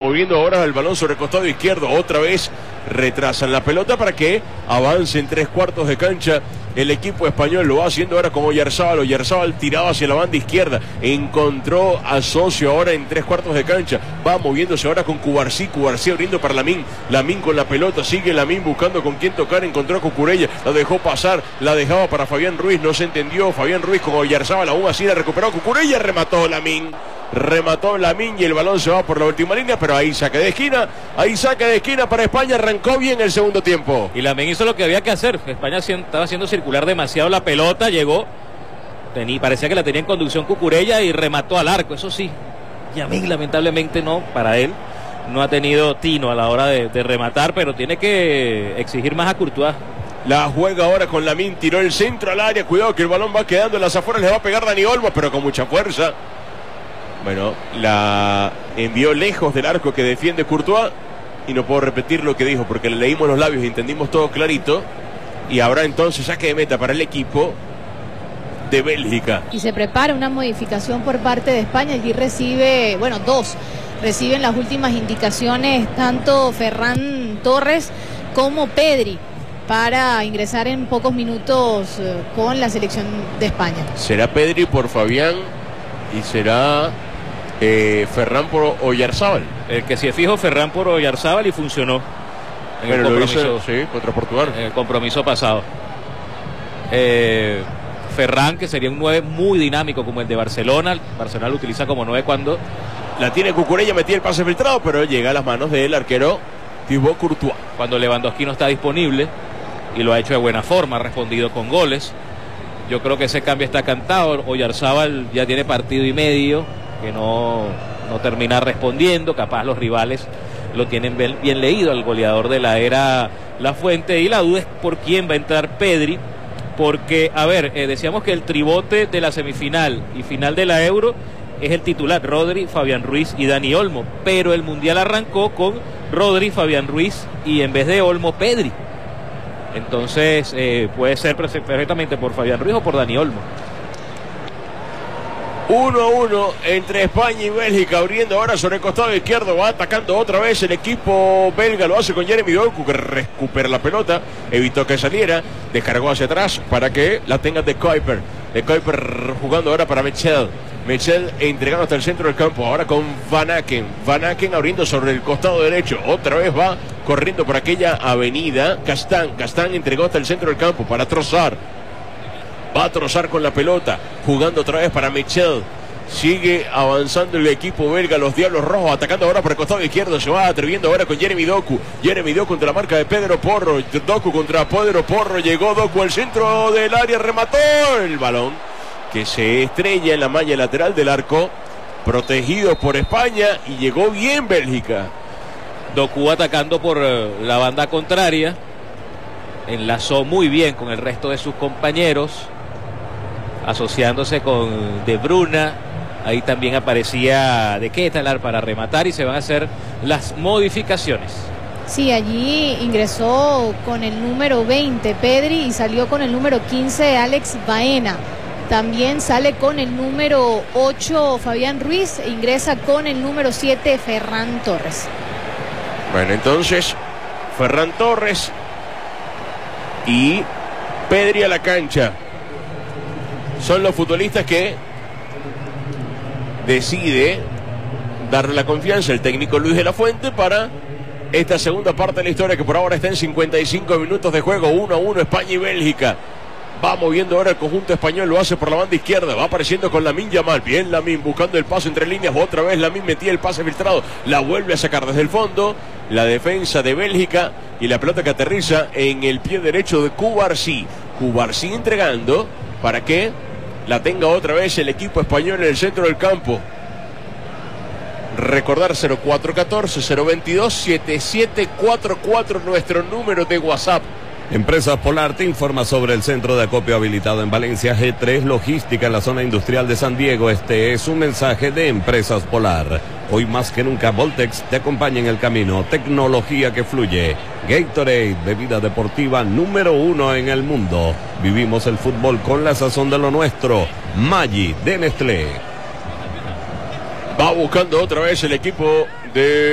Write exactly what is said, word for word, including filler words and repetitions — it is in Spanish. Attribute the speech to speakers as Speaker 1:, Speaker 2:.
Speaker 1: moviendo ahora el balón sobre el costado izquierdo. Otra vez retrasan la pelota para que avance en tres cuartos de cancha. El equipo español lo va haciendo ahora con Oyarzábal. Oyarzábal tirado hacia la banda izquierda. Encontró a Socio ahora en tres cuartos de cancha. Va moviéndose ahora con Cubarsí. Cubarsí abriendo para Lamín. Lamín con la pelota. Sigue Lamín buscando con quién tocar. Encontró a Cucurella. La dejó pasar. La dejaba para Fabián Ruiz. No se entendió. Fabián Ruiz con Oyarzábal. Aún así la recuperó Cucurella. Remató Lamín. Remató Lamín y el balón se va por la última línea, pero ahí saque de esquina, ahí saque de esquina para España. Arrancó bien el segundo tiempo.
Speaker 2: Y Lamín hizo lo que había que hacer. España estaba haciendo circular demasiado la pelota, llegó, tenía, parecía que la tenía en conducción Cucurella y remató al arco. Eso sí, Lamín lamentablemente no, para él, no ha tenido tino a la hora de, de rematar, pero tiene que exigir más a Courtois.
Speaker 1: La juega ahora con Lamín, tiró el centro al área, cuidado que el balón va quedando en las afueras, le va a pegar Dani Olmo, pero con mucha fuerza. Bueno, la envió lejos del arco que defiende Courtois. Y no puedo repetir lo que dijo porque le leímos los labios y entendimos todo clarito. Y habrá entonces saque de meta para el equipo de Bélgica.
Speaker 3: Y se prepara una modificación por parte de España. Allí recibe, bueno, dos. Reciben las últimas indicaciones tanto Ferran Torres como Pedri para ingresar en pocos minutos eh, con la selección de España.
Speaker 1: Será Pedri por Fabián y será... Eh, Ferran por Oyarzábal.
Speaker 2: El que se fijo Ferran por Oyarzábal y funcionó en
Speaker 1: Pero
Speaker 2: el compromiso,
Speaker 1: lo hizo, sí, contra Portugal.
Speaker 2: En el compromiso pasado. Eh, Ferran, que sería un nueve muy dinámico como el de Barcelona. Barcelona lo utiliza como nueve cuando
Speaker 1: la tiene Cucurella, metía el pase filtrado, pero llega a las manos del arquero Thibaut Courtois.
Speaker 2: Cuando Lewandowski no está disponible y lo ha hecho de buena forma, ha respondido con goles. Yo creo que ese cambio está cantado. Oyarzábal ya tiene partido y medio que no, no termina respondiendo, capaz los rivales lo tienen bien, bien leído al goleador de la era La Fuente, y la duda es por quién va a entrar Pedri, porque, a ver, eh, decíamos que el tribote de la semifinal y final de la Euro es el titular, Rodri, Fabián Ruiz y Dani Olmo, pero el Mundial arrancó con Rodri, Fabián Ruiz y en vez de Olmo, Pedri. Entonces eh, puede ser perfectamente por Fabián Ruiz o por Dani Olmo.
Speaker 1: uno a uno entre España y Bélgica, abriendo ahora sobre el costado izquierdo, va atacando otra vez el equipo belga, lo hace con Jeremy Doku, que recupera la pelota, evitó que saliera, descargó hacia atrás para que la tenga de Kuiper, de Kuiper jugando ahora para Michel, Michel entregando hasta el centro del campo, ahora con Van Aken, Van Aken abriendo sobre el costado derecho, otra vez va corriendo por aquella avenida, Castán, Castán entregó hasta el centro del campo para Trossard. Va a trozar con la pelota, jugando otra vez para Michel. Sigue avanzando el equipo belga, los Diablos Rojos, atacando ahora por el costado izquierdo. Se va atreviendo ahora con Jeremy Doku. Jeremy Doku contra la marca de Pedro Porro. Doku contra Pedro Porro. Llegó Doku al centro del área, remató el balón que se estrella en la malla lateral del arco. Protegido por España y llegó bien Bélgica.
Speaker 2: Doku atacando por la banda contraria. Enlazó muy bien con el resto de sus compañeros, asociándose con De Bruyne. Ahí también aparecía De Ketelaere para rematar y se van a hacer las modificaciones.
Speaker 3: Sí, allí ingresó con el número veinte Pedri y salió con el número quince Alex Baena. También sale con el número ocho Fabián Ruiz e ingresa con el número siete Ferran Torres.
Speaker 1: Bueno, entonces Ferran Torres y Pedri a la cancha. Son los futbolistas que decide darle la confianza al técnico Luis de la Fuente para esta segunda parte de la historia, que por ahora está en cincuenta y cinco minutos de juego. Uno a uno España y Bélgica. Va moviendo ahora el conjunto español, lo hace por la banda izquierda, va apareciendo con Lamine Yamal, bien Lamine buscando el paso entre líneas, otra vez Lamine metía el pase filtrado, la vuelve a sacar desde el fondo, la defensa de Bélgica y la pelota que aterriza en el pie derecho de Cubarsí. Cubarsí entregando para que la tenga otra vez el equipo español en el centro del campo. Recordar cero cuatro uno cuatro, cero veintidós, siete siete cuatro cuatro nuestro número de WhatsApp.
Speaker 4: Empresas Polar te informa sobre el centro de acopio habilitado en Valencia. G tres Logística en la zona industrial de San Diego. Este es un mensaje de Empresas Polar. Hoy más que nunca Voltex te acompaña en el camino. Tecnología que fluye. Gatorade, bebida deportiva número uno en el mundo. Vivimos el fútbol con la sazón de lo nuestro. Maggi de Nestlé.
Speaker 1: Va buscando otra vez el equipo de